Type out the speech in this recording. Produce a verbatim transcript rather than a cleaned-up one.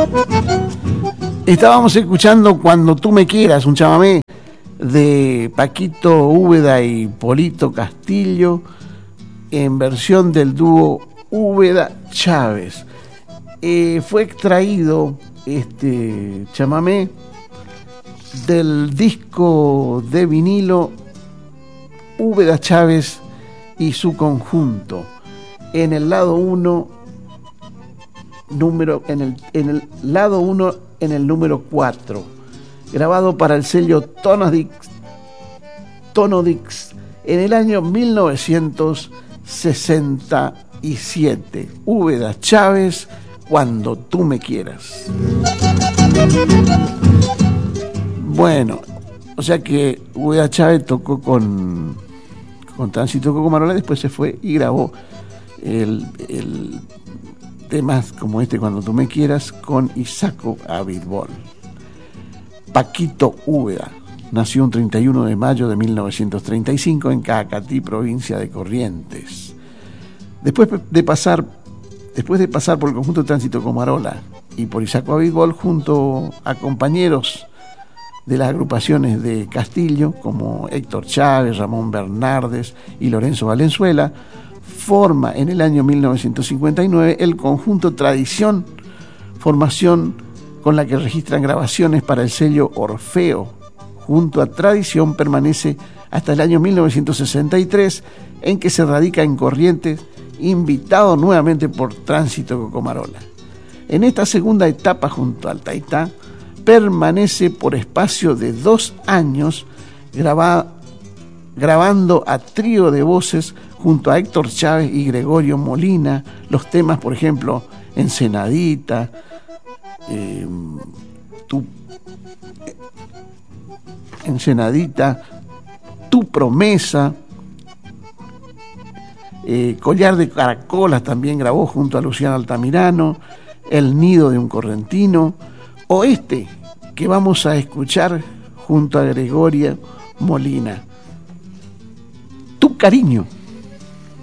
Estábamos escuchando Cuando tú me quieras, un chamamé de Paquito Úbeda y Polito Castillo en versión del dúo Úbeda Chávez. Eh, fue extraído este chamamé del disco de vinilo Úbeda Chávez y su conjunto, en el lado uno número en el en el lado uno en el número cuatro, grabado para el sello Tonodix Tonodix en el año mil novecientos sesenta y siete. Úbeda Chávez, Cuando tú me quieras. Bueno, o sea que Úbeda Chávez tocó con con Tránsito Cocomarola, después se fue y grabó el, el temas como este, Cuando tú me quieras, con Isaco Abitbol. Paquito Úbeda nació un treinta y uno de mayo de mil novecientos treinta y cinco en Caacatí, provincia de Corrientes. Después de pasar, después de pasar por el conjunto de Tránsito Comarola y por Isaco Abitbol, junto a compañeros de las agrupaciones de Castillo, como Héctor Chávez, Ramón Bernardes y Lorenzo Valenzuela, forma en el año mil novecientos cincuenta y nueve el conjunto Tradición, formación con la que registran grabaciones para el sello Orfeo. Junto a Tradición permanece hasta el año mil novecientos sesenta y tres, en que se radica en Corrientes, invitado nuevamente por Tránsito Cocomarola. En esta segunda etapa, junto al Taitá, permanece por espacio de dos años graba, grabando a trío de voces junto a Héctor Chávez y Gregorio Molina los temas, por ejemplo, Ensenadita, eh, tu, eh, Ensenadita, Tu Promesa, eh, Collar de Caracolas también grabó junto a Luciano Altamirano, El Nido de un Correntino, o este que vamos a escuchar junto a Gregorio Molina, Tu Cariño.